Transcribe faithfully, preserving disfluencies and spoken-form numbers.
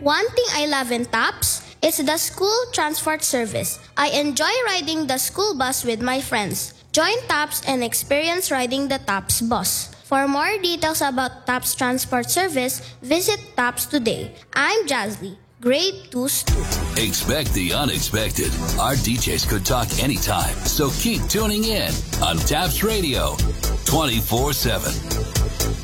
One thing I love in TAPS is the school transport service. I enjoy riding the school bus with my friends. Join TAPS and experience riding the TAPS bus. For more details about TAPS transport service, visit TAPS today. I'm Jazly, grade two student. Expect the unexpected. Our D Js could talk anytime, so keep tuning in on TAPS Radio twenty-four seven.